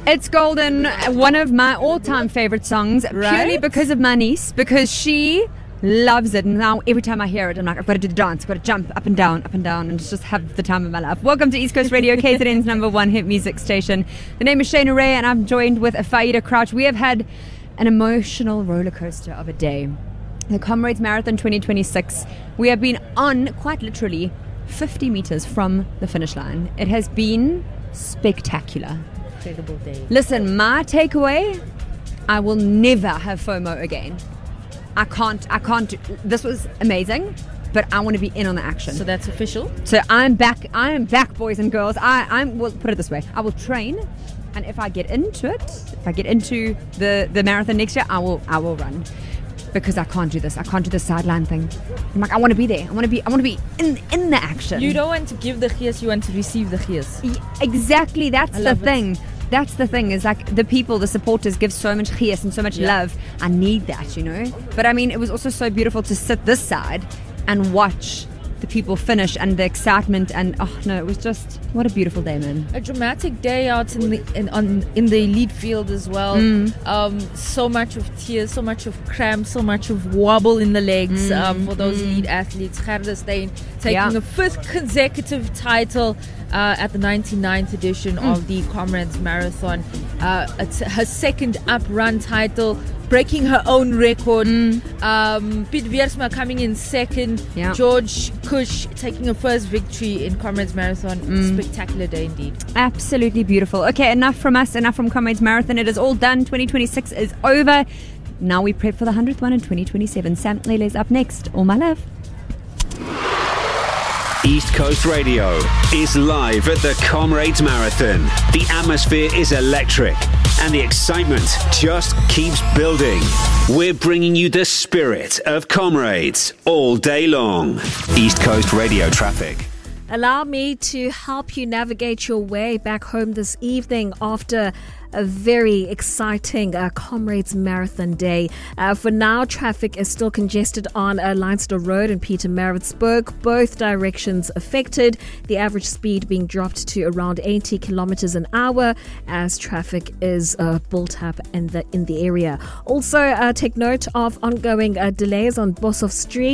It's golden, one of my all-time favorite songs, purely because of my niece, because she loves it. And now every time I hear it, I'm like, I've got to do the dance, I've got to jump up and down, and just have the time of my life. Welcome to East Coast Radio, KZN's number one hit music station. The name is Shayna Ray, and I'm joined with Faida Crouch. We have had an emotional roller coaster of a day. The Comrades Marathon 2026. We have been on, quite literally, 50 meters from the finish line. It has been spectacular. Incredible day. Listen, my takeaway, I will never have FOMO again. I can't this was amazing, but I want to be in on the action. So that's official? So I am back, boys and girls. Well, put it this way, I will train, and if I get into it, if I get into the marathon next year, I will run. Because I can't do this. I can't do the sideline thing. I'm like, I want to be there. I want to be in the action. You don't want to give the gears, you want to receive the gears. Exactly. That's the thing. That's the thing, is like the people, the supporters give so much gears and so much love. I need that, you know. But I mean, it was also so beautiful to sit this side and watch the people finish and the excitement, and it was just, what a beautiful day, man. A dramatic day out in the elite field as well. So much of tears, so much of cramp, so much of wobble in the legs for those elite athletes. Gerda Steyn taking a fifth consecutive title at the 99th edition of the Comrades Marathon. It's her second up-run title, breaking her own record. Piet Wiersma coming in second. George Kush taking a first victory in Comrades Marathon. Spectacular day indeed. Absolutely beautiful. Okay, enough from us, enough from Comrades Marathon. It is all done. 2026 is over. Now we prep for the 100th one in 2027. Sam Lele's up next. All my love. East Coast Radio is live at the Comrades Marathon. The atmosphere is electric and the excitement just keeps building. We're bringing you the spirit of Comrades all day long. East Coast Radio traffic. Allow me to help you navigate your way back home this evening after a very exciting Comrades Marathon day. For now, traffic is still congested on Leinster Road and Pietermaritzburg, both directions affected. The average speed being dropped to around 80 kilometers an hour as traffic is built up in the area. Also, take note of ongoing delays on Boshoff Street.